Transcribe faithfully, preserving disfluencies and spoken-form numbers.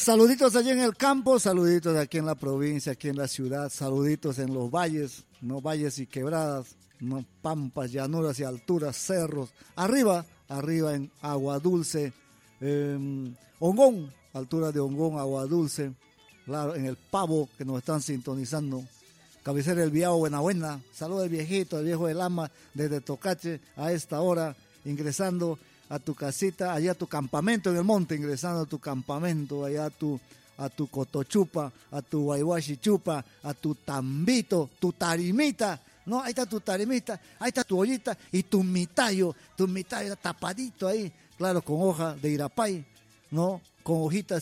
Saluditos allí en el campo, saluditos aquí en la provincia, aquí en la ciudad, saluditos en los valles, no valles y quebradas, no pampas, llanuras y alturas, cerros, arriba, arriba en Agua Dulce, eh, Hongón, altura de Hongón, Agua Dulce, claro, en el Pavo que nos están sintonizando, cabecera del Viao, Buena Buena, saludos del viejito, el viejo del ama, desde Tocache a esta hora, ingresando a tu casita, allá a tu campamento en el monte, ingresando a tu campamento, allá a tu, a tu cotochupa, a tu guayguachichupa, a tu tambito, tu tarimita, ¿no? Ahí está tu tarimita, ahí está tu ollita y tu mitayo, tu mitayo tapadito ahí, claro, con hoja de irapay, ¿no? Con hojitas